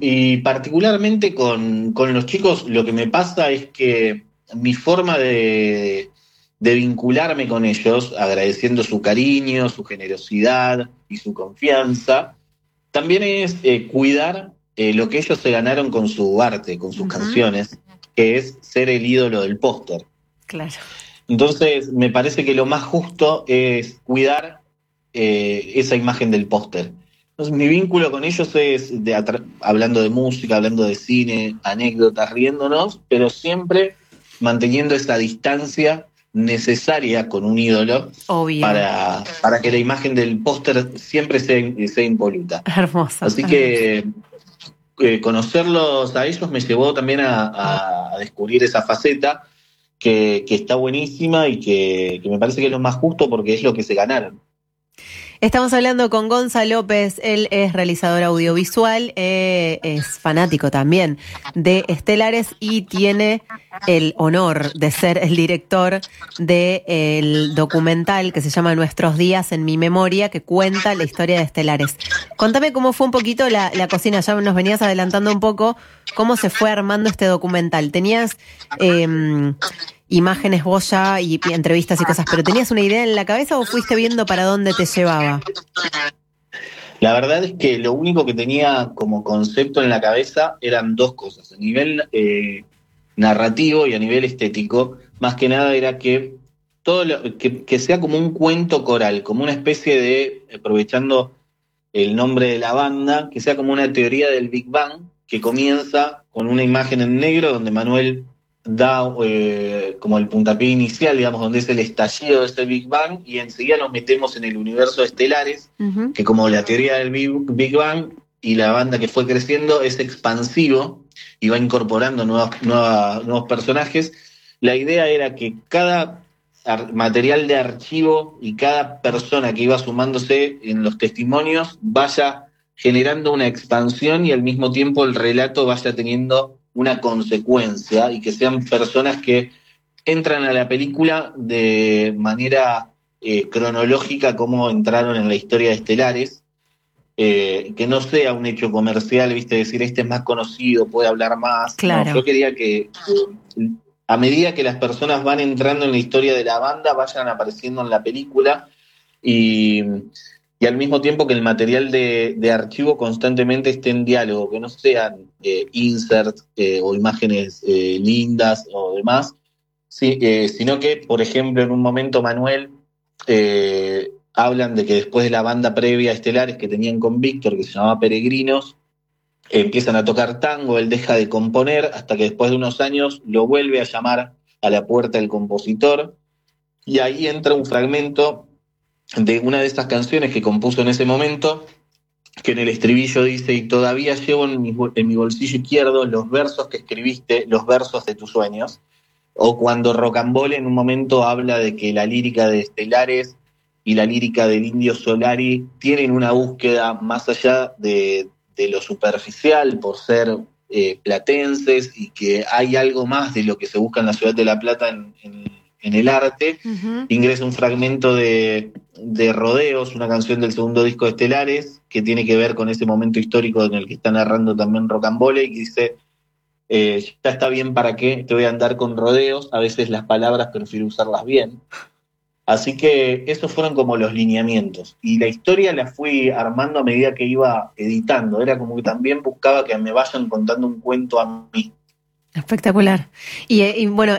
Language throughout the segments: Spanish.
y particularmente con los chicos lo que me pasa es que mi forma de vincularme con ellos, agradeciendo su cariño, su generosidad y su confianza, también es cuidar lo que ellos se ganaron con su arte, con sus Ujú. canciones, que es ser el ídolo del póster. Claro. Entonces, me parece que lo más justo es cuidar esa imagen del póster. Entonces, mi vínculo con ellos es hablando de música, hablando de cine, anécdotas, riéndonos, pero siempre manteniendo esa distancia necesaria con un ídolo Obvio. para que la imagen del póster siempre sea impoluta. Hermoso, Así hermoso. que conocerlos a ellos me llevó también a descubrir esa faceta que está buenísima y que me parece que es lo más justo porque es lo que se ganaron. Estamos hablando con Gonza López, él es realizador audiovisual, es fanático también de Estelares y tiene el honor de ser el director del documental que se llama Nuestros días en mi memoria, que cuenta la historia de Estelares. Contame cómo fue un poquito la cocina, ya nos venías adelantando un poco cómo se fue armando este documental. ¿Tenías imágenes vos ya y entrevistas y cosas, pero tenías una idea en la cabeza o fuiste viendo para dónde te llevaba? La verdad es que lo único que tenía como concepto en la cabeza eran dos cosas. A nivel narrativo y a nivel estético, más que nada era que que sea como un cuento coral, como una especie de, aprovechando el nombre de la banda, que sea como una teoría del Big Bang que comienza con una imagen en negro donde Manuel da como el puntapié inicial, digamos, donde es el estallido de ese Big Bang, y enseguida nos metemos en el universo de Estelares, Ujú. que como la teoría del Big Bang y la banda que fue creciendo es expansivo y va incorporando nuevos personajes. La idea era que cada material de archivo y cada persona que iba sumándose en los testimonios vaya generando una expansión y al mismo tiempo el relato vaya teniendo una consecuencia y que sean personas que entran a la película de manera cronológica como entraron en la historia de Estelares, que no sea un hecho comercial, viste, decir este es más conocido, puede hablar más. No, yo Claro. quería que a medida que las personas van entrando en la historia de la banda, vayan apareciendo en la película y, y al mismo tiempo que el material de archivo constantemente esté en diálogo, que no sean inserts o imágenes lindas o demás, sí, sino que, por ejemplo, en un momento Manuel hablan de que después de la banda previa a Estelares que tenían con Víctor, que se llamaba Peregrinos, empiezan a tocar tango, él deja de componer hasta que después de unos años lo vuelve a llamar a la puerta del compositor y ahí entra un fragmento de una de esas canciones que compuso en ese momento, que en el estribillo dice: y todavía llevo en mi bolsillo izquierdo los versos que escribiste, los versos de tus sueños. O cuando Rocambole en un momento habla de que la lírica de Estelares y la lírica del Indio Solari tienen una búsqueda más allá de lo superficial por ser platenses y que hay algo más de lo que se busca en la ciudad de La Plata en el arte. Ujú. Ingresa un fragmento de Rodeos, una canción del segundo disco de Estelares, que tiene que ver con ese momento histórico en el que está narrando también Rocambole, y que dice: ya está bien, ¿para qué te voy a andar con rodeos? A veces las palabras prefiero usarlas bien. Así que esos fueron como los lineamientos. Y la historia la fui armando a medida que iba editando. Era como que también buscaba que me vayan contando un cuento a mí. Espectacular. Y bueno,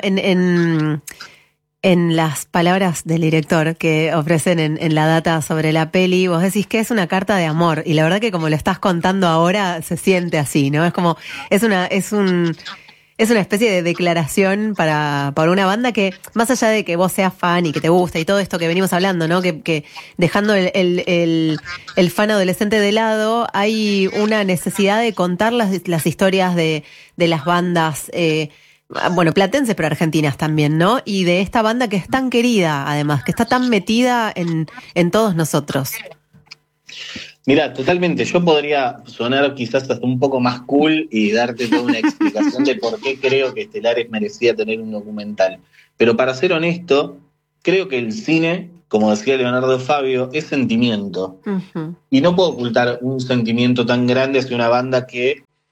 en las palabras del director que ofrecen en la data sobre la peli, vos decís que es una carta de amor. Y la verdad que como lo estás contando ahora, se siente así, ¿no? Es como, es una especie de declaración para una banda que, más allá de que vos seas fan y que te gusta y todo esto que venimos hablando, ¿no? Que dejando el fan adolescente de lado, hay una necesidad de contar las historias de las bandas, bueno, platenses, pero argentinas también, ¿no? Y de esta banda que es tan querida, además, que está tan metida en todos nosotros. Mira, totalmente. Yo podría sonar quizás hasta un poco más cool y darte toda una explicación de por qué creo que Estelares merecía tener un documental. Pero para ser honesto, creo que el cine, como decía Leonardo Fabio, es sentimiento. Ujú. Y no puedo ocultar un sentimiento tan grande hacia una banda que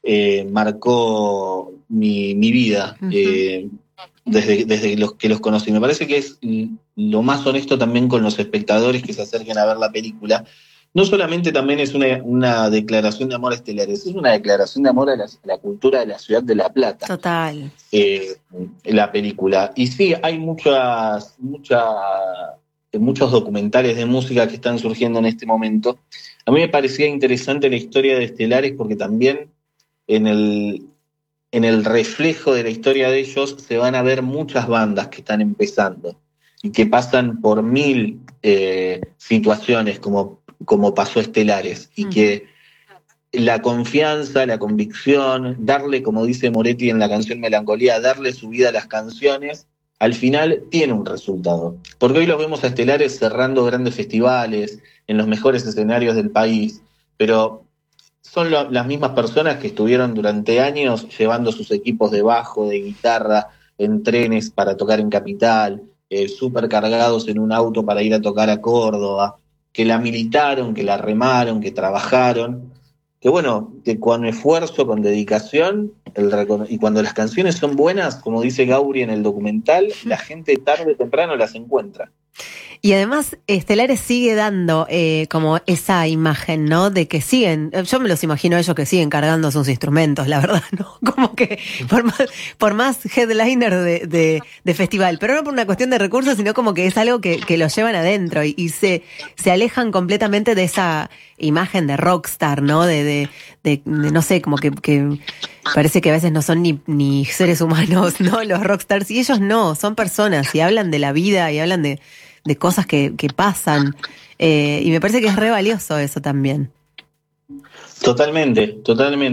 marcó mi vida. Desde los que los conocí. Me parece que es lo más honesto también con los espectadores que se acerquen a ver la película. No solamente también es una declaración de amor a Estelares, es una declaración de amor a la cultura de la ciudad de La Plata. Total. La película. Y sí, hay muchos documentales de música que están surgiendo en este momento. A mí me parecía interesante la historia de Estelares porque también en el reflejo de la historia de ellos se van a ver muchas bandas que están empezando y que pasan por 1000 situaciones como pasó Estelares, y que la confianza, la convicción, darle, como dice Moretti en la canción Melancolía, darle su vida a las canciones, al final tiene un resultado. Porque hoy los vemos a Estelares cerrando grandes festivales, en los mejores escenarios del país, pero son las mismas personas que estuvieron durante años llevando sus equipos de bajo, de guitarra, en trenes para tocar en Capital, súper cargados en un auto para ir a tocar a Córdoba, que la militaron, que la remaron, que trabajaron, que bueno, que con esfuerzo, con dedicación, y cuando las canciones son buenas, como dice Gauri en el documental, la gente tarde o temprano las encuentra. Y además, Estelares sigue dando como esa imagen, ¿no? De que siguen, yo me los imagino a ellos que siguen cargando sus instrumentos, la verdad, ¿no? Como que por más headliner de festival, pero no por una cuestión de recursos, sino como que es algo que los llevan adentro y se alejan completamente de esa imagen de rockstar, ¿no? De no sé, como que parece que a veces no son ni seres humanos, ¿no? Los rockstars, y ellos no, son personas y hablan de la vida y hablan de cosas que pasan, y me parece que es re valioso eso también. Totalmente.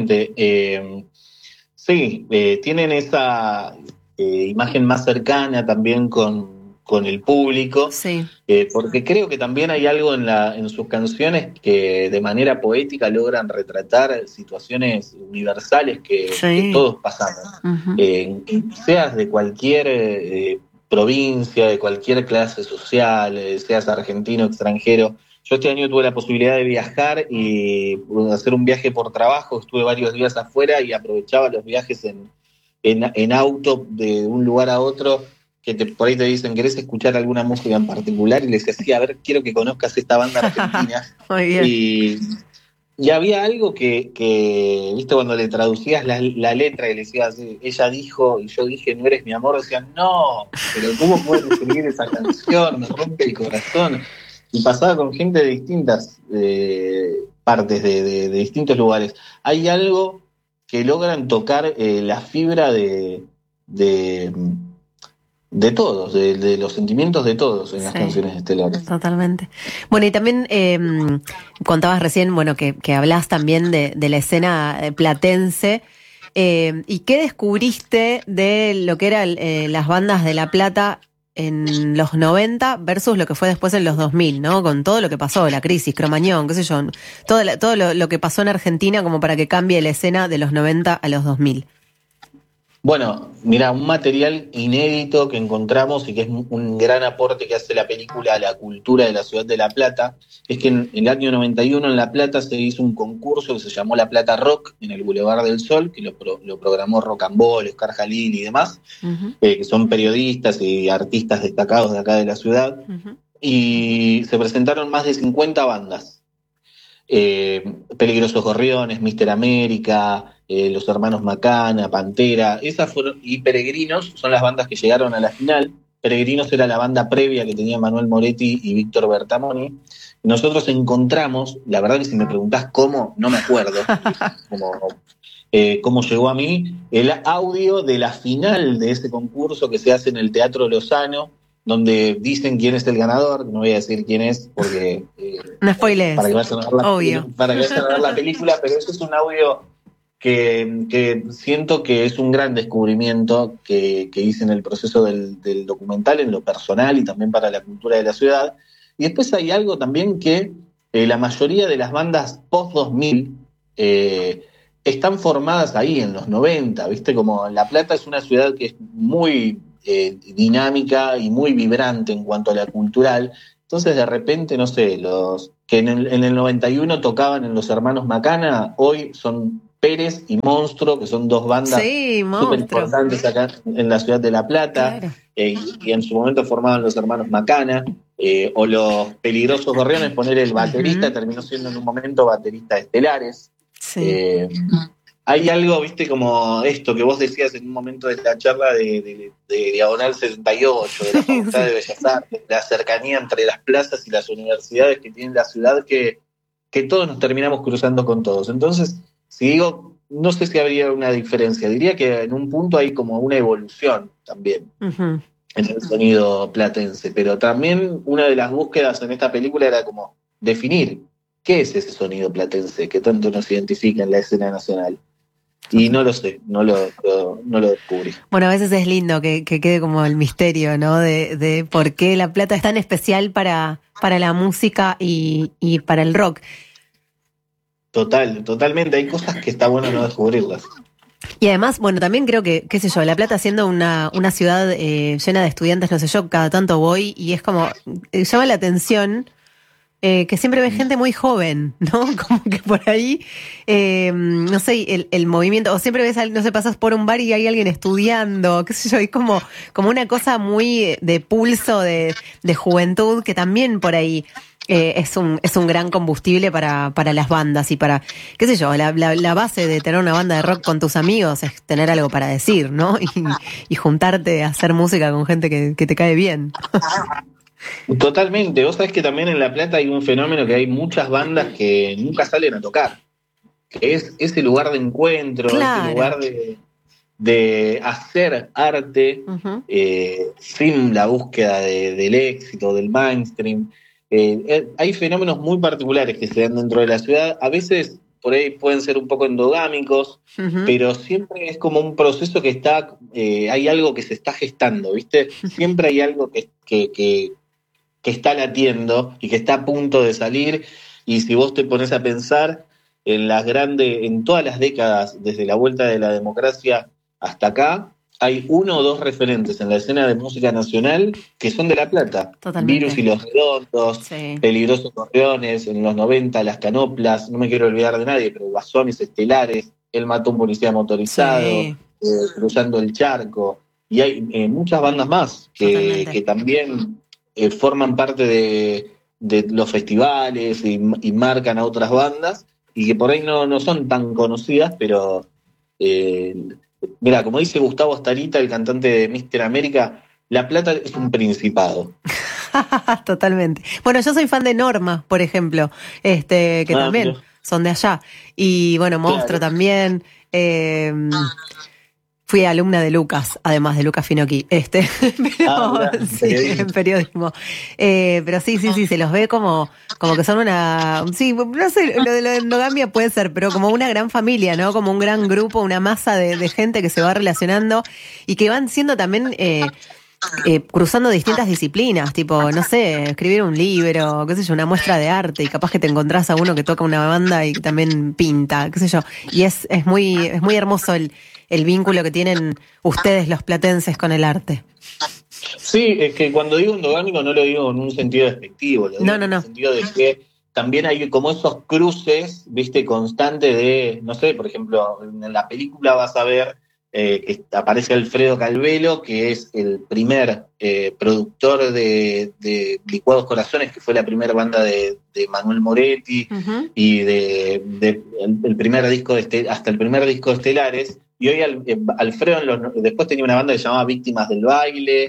Sí, tienen esa imagen más cercana también con el público, sí. Porque creo que también hay algo en sus canciones que de manera poética logran retratar situaciones universales que todos pasamos, seas de cualquier provincia, de cualquier clase social, seas argentino, extranjero. Yo este año tuve la posibilidad de viajar y hacer un viaje por trabajo, estuve varios días afuera y aprovechaba los viajes en auto de un lugar a otro, que por ahí te dicen, ¿querés escuchar alguna música en particular? Y les decía, sí, a ver, quiero que conozcas esta banda argentina. Muy bien. Y había algo que viste, cuando le traducías la letra y le decías, ella dijo, y yo dije, no eres mi amor, decían, no, pero ¿cómo puedes escribir esa canción? Me rompe el corazón. Y pasaba con gente de distintas partes, de distintos lugares. Hay algo que logran tocar la fibra de todos, de los sentimientos de todos en las canciones estelares. Totalmente. Bueno, y también contabas recién, bueno, que hablás también de la escena platense. ¿Y qué descubriste de lo que eran las bandas de La Plata en los 90 versus lo que fue después en los 2000, ¿no? Con todo lo que pasó, la crisis, Cromañón, qué sé yo, todo lo que pasó en Argentina como para que cambie la escena de los 90 a los 2000. Bueno, mira, un material inédito que encontramos y que es un gran aporte que hace la película a la cultura de la ciudad de La Plata, es que en el año 91 en La Plata se hizo un concurso que se llamó La Plata Rock en el Boulevard del Sol, que lo programó Rocambole, Oscar Jalil y demás, que son periodistas y artistas destacados de acá de la ciudad, y se presentaron más de 50 bandas. Peligrosos Gorriones, Mister América, los hermanos Macana, Pantera, esas fueron, y Peregrinos son las bandas que llegaron a la final. Peregrinos era la banda previa que tenía Manuel Moretti y Víctor Bertamoni. Nosotros encontramos, la verdad que si me preguntás cómo, no me acuerdo cómo llegó a mí, el audio de la final de ese concurso que se hace en el Teatro Lozano, donde dicen quién es el ganador. No voy a decir quién es porque no spoilees, para que vayan a ver la película, pero eso es un audio que siento que es un gran descubrimiento que hice en el proceso del documental, en lo personal y también para la cultura de la ciudad. Y después hay algo también que la mayoría de las bandas post-2000 están formadas ahí en los 90, ¿viste? Como La Plata es una ciudad que es muy dinámica y muy vibrante en cuanto a la cultural. Entonces, de repente, no sé, los que en el 91 tocaban en los hermanos Macana, hoy son Pérez y Monstruo, que son dos bandas súper importantes acá en la ciudad de La Plata, claro. Y en su momento formaban los hermanos Macana, o los Peligrosos Gorriones. Poner el baterista, terminó siendo en un momento baterista de Estelares. Sí. Hay algo, viste, como esto que vos decías en un momento de la charla de Diagonal 68, de la Facultad de Bellas Artes, la cercanía entre las plazas y las universidades que tiene la ciudad, que todos nos terminamos cruzando con todos. Entonces, si digo, no sé si habría una diferencia, diría que en un punto hay como una evolución también en el sonido platense, pero también una de las búsquedas en esta película era como definir qué es ese sonido platense que tanto nos identifica en la escena nacional. Y no lo sé, no lo descubrí. Bueno, a veces es lindo que quede como el misterio, ¿no? De por qué La Plata es tan especial para la música y para el rock. Totalmente. Hay cosas que está bueno no descubrirlas. Y además, bueno, también creo que, qué sé yo, La Plata siendo una ciudad llena de estudiantes, no sé yo, cada tanto voy y es como, llama la atención que siempre ve gente muy joven, ¿no? Como que por ahí, no sé, el movimiento, o siempre ves, no sé, pasas por un bar y hay alguien estudiando, qué sé yo, es como una cosa muy de pulso, de juventud, que también por ahí es un gran combustible para las bandas y para, qué sé yo, la base de tener una banda de rock con tus amigos es tener algo para decir, ¿no? Y juntarte a hacer música con gente que te cae bien. Totalmente. Vos sabés que también en La Plata hay un fenómeno, que hay muchas bandas que nunca salen a tocar, que es ese lugar de encuentro, Claro. ese lugar de hacer arte sin la búsqueda del éxito, del mainstream. Hay fenómenos muy particulares que se dan dentro de la ciudad. A veces por ahí pueden ser un poco endogámicos, pero siempre es como un proceso que está, hay algo que se está gestando, ¿viste? Siempre hay algo que está latiendo y que está a punto de salir. Y si vos te pones a pensar en todas las décadas, desde la vuelta de la democracia hasta acá, hay uno o dos referentes en la escena de música nacional que son de La Plata. Totalmente. Virus y los Redondos, Peligrosos Gorriones, en los 90, Las Canoplas, no me quiero olvidar de nadie, pero Guasones Estelares, Él mató a un policía motorizado, Cruzando el Charco, y hay muchas bandas más que también forman parte de los festivales y marcan a otras bandas, y que por ahí no son tan conocidas, pero mira, como dice Gustavo Astarita, el cantante de Mister América, La Plata es un principado. Totalmente. Bueno, yo soy fan de Norma, por ejemplo, que también son de allá. Y bueno, Monstruo también. Fui alumna de Lucas, además de Lucas Finocchi, en periodismo. Pero sí, se los ve como que son no sé, lo de la endogamia puede ser, pero como una gran familia, ¿no? Como un gran grupo, una masa de gente que se va relacionando y que van siendo también cruzando distintas disciplinas, tipo, no sé, escribir un libro, qué sé yo, una muestra de arte, y capaz que te encontrás a uno que toca una banda y también pinta, qué sé yo. Y es muy hermoso el vínculo que tienen ustedes los platenses con el arte. Sí, es que cuando digo endogámico no lo digo en un sentido despectivo, lo digo en el sentido de que también hay como esos cruces, viste, constantes de, no sé, por ejemplo, en la película vas a ver que aparece Alfredo Calvelo, que es el primer productor de Licuados Corazones, que fue la primera banda de Manuel Moretti, y el primer disco hasta el primer disco de Estelares. Y hoy Alfredo después tenía una banda que se llamaba Víctimas del Baile,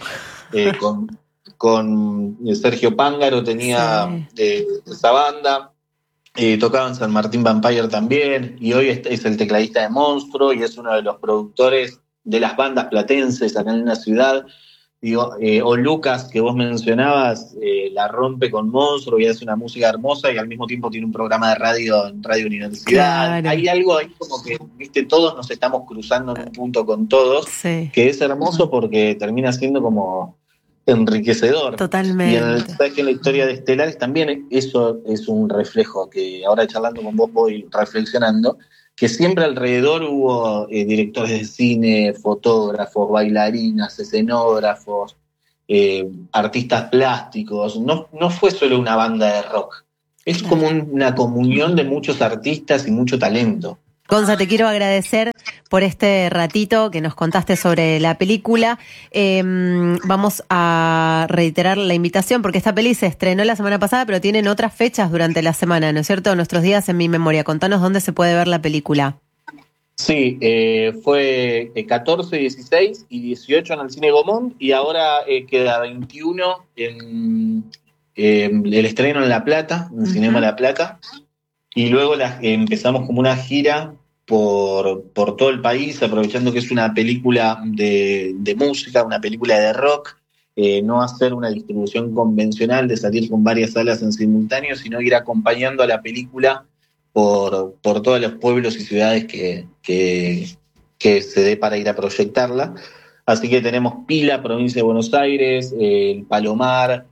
con Sergio Pángaro tenía esa banda. Tocaba en San Martín Vampire también, y hoy es el tecladista de Monstruo y es uno de los productores de las bandas platenses acá en la ciudad. Digo, o Lucas, que vos mencionabas, la rompe con Monstruo y hace una música hermosa, y al mismo tiempo tiene un programa de radio en Radio Universidad. Claro. Hay algo ahí como que, viste, todos nos estamos cruzando en un punto con todos, que es hermoso porque termina siendo como enriquecedor. Totalmente. Y sabes que en la historia de Estelares también eso es un reflejo que ahora, charlando con vos, voy reflexionando, que siempre alrededor hubo directores de cine, fotógrafos, bailarinas, escenógrafos, artistas plásticos. No fue solo una banda de rock, es como una comunión de muchos artistas y mucho talento. Gonza, te quiero agradecer por este ratito que nos contaste sobre la película. Vamos a reiterar la invitación porque esta peli se estrenó la semana pasada, pero tienen otras fechas durante la semana, ¿no es cierto? Nuestros días en mi memoria. Contanos dónde se puede ver la película. Sí, fue 14, 16 y 18 en el Cine Gaumont y ahora queda 21 en el estreno en La Plata, en el Cinema La Plata, y luego empezamos como una gira por todo el país, aprovechando que es una película de música, una película de rock, no hacer una distribución convencional de salir con varias salas en simultáneo, sino ir acompañando a la película por todos los pueblos y ciudades que se dé para ir a proyectarla. Así que tenemos Pila, provincia de Buenos Aires, el Palomar,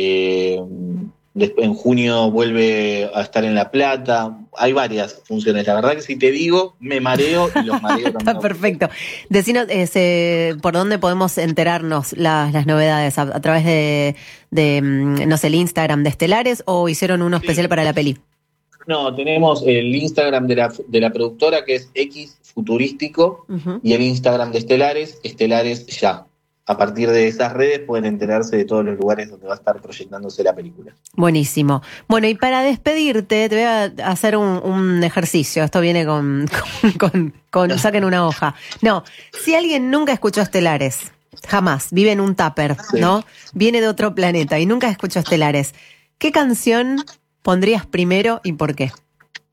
en junio vuelve a estar en La Plata. Hay varias funciones. La verdad que si te digo, me mareo y los mareo también. Está perfecto. Decinos por dónde podemos enterarnos las novedades, a través de no sé, el Instagram de Estelares, o hicieron uno especial para la peli. No, tenemos el Instagram de la productora, que es X Futurístico, y el Instagram de Estelares, Estelares Ya. A partir de esas redes pueden enterarse de todos los lugares donde va a estar proyectándose la película. Buenísimo. Bueno, y para despedirte, te voy a hacer un ejercicio. Esto viene con saquen una hoja. No, si alguien nunca escuchó Estelares, jamás, vive en un tupper, ¿no? Viene de otro planeta y nunca escuchó Estelares, ¿qué canción pondrías primero y por qué?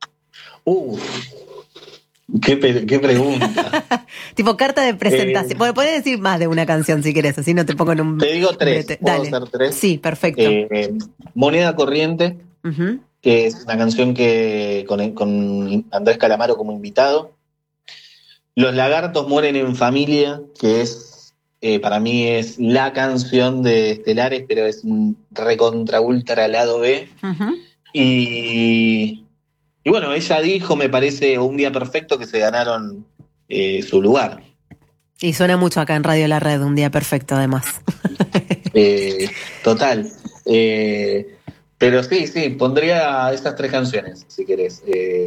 Qué pregunta. Tipo carta de presentación. Bueno, podés decir más de una canción si querés, así no te pongo en un... Te digo tres. ¿Puedo hacer tres? Sí, perfecto. Moneda Corriente, que es una canción que con Andrés Calamaro como invitado. Los Lagartos Mueren en Familia, que es para mí es la canción de Estelares, pero es un recontra ultra lado B. Y bueno, Ella Dijo, me parece Un Día Perfecto, que se ganaron su lugar. Y suena mucho acá en Radio La Red, Un Día Perfecto, además. Total. Pero sí, pondría esas tres canciones, si querés.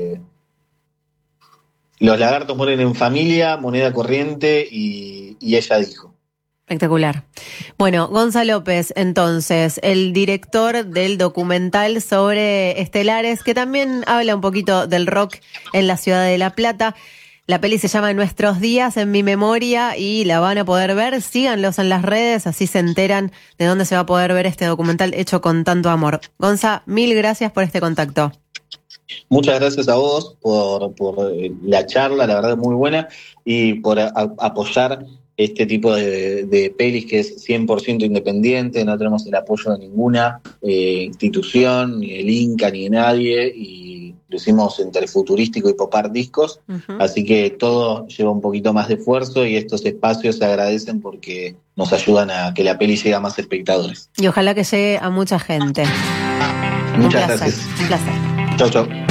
Los Lagartos Mueren en Familia, Moneda Corriente y Ella Dijo. Espectacular. Bueno, Gonza López, entonces, el director del documental sobre Estelares, que también habla un poquito del rock en la ciudad de La Plata. La peli se llama Nuestros Días en mi memoria y la van a poder ver. Síganlos en las redes, así se enteran de dónde se va a poder ver este documental hecho con tanto amor. Gonza, mil gracias por este contacto. Muchas gracias a vos por la charla, la verdad es muy buena, y por apoyar este tipo de pelis que es 100% independiente. No tenemos el apoyo de ninguna institución, ni del Inca, ni de nadie, y lo hicimos entre Futurístico y Popar Discos, así que todo lleva un poquito más de esfuerzo y estos espacios se agradecen porque nos ayudan a que la peli llegue a más espectadores. Y ojalá que llegue a mucha gente. Muchas gracias. Un placer. Chau.